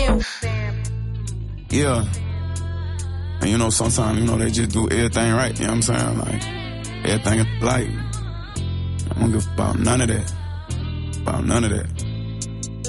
Yeah. And you know, sometimes, you know, they just do everything right. You know what I'm saying? Like, everything like, I don't give about none of that. About none of that.